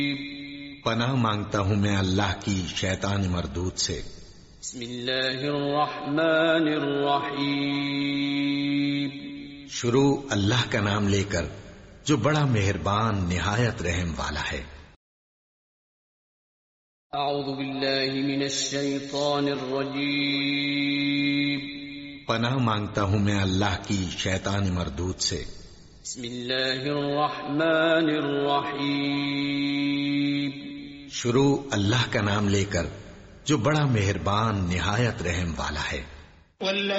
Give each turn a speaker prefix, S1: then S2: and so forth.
S1: पनाह मांगता हूँ मैं अल्लाह की शैतान मरदूद से।
S2: बिस्मिल्लाहिर्रहमानिर्रहीम।
S1: शुरू अल्लाह का नाम लेकर जो बड़ा मेहरबान निहायत रहम वाला है।
S2: अऊज़ु बिल्लाहि मिनश शैतानिर्रजीम।
S1: पनाह मांगता हूँ मैं अल्लाह की शैतान मरदूद से।
S2: बिस्मिल्लाहिर्रहमानिर्रहीम।
S1: शुरू अल्लाह का नाम लेकर जो बड़ा मेहरबान निहायत रहम वाला है।